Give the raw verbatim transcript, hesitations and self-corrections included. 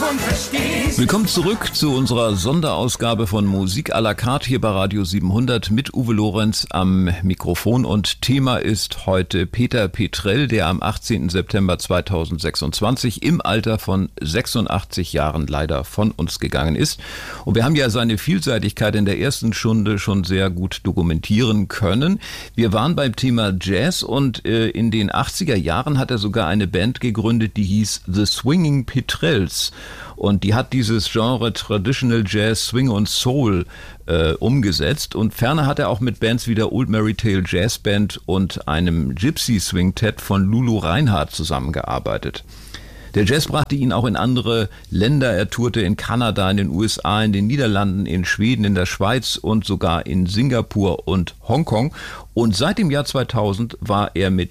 davon verstehst. Willkommen zurück zu unserer Sonderausgabe von Musik à la carte hier bei Radio siebenhundert mit Uwe Lorenz am Mikrofon, und Thema ist heute Peter Petrell, der am achtzehnten September zweitausendsechsundzwanzig im Alter von sechsundachtzig Jahren leider von uns gegangen ist. Und wir haben ja seine Vielseitigkeit in der ersten Stunde schon sehr gut dokumentieren können. Wir waren beim Thema Jazz, und äh, in den achtziger Jahren hat er sogar eine Band gegründet, die hieß The Swinging Petrells. Und die hat dieses Genre Traditional Jazz, Swing und Soul äh, umgesetzt. Und ferner hat er auch mit Bands wie der Old Mary Tale Jazz Band und einem Gypsy Swingtet von Lulu Reinhardt zusammengearbeitet. Der Jazz brachte ihn auch in andere Länder. Er tourte in Kanada, in den U S A, in den Niederlanden, in Schweden, in der Schweiz und sogar in Singapur und Hongkong. Und seit dem Jahr zweitausend war er mit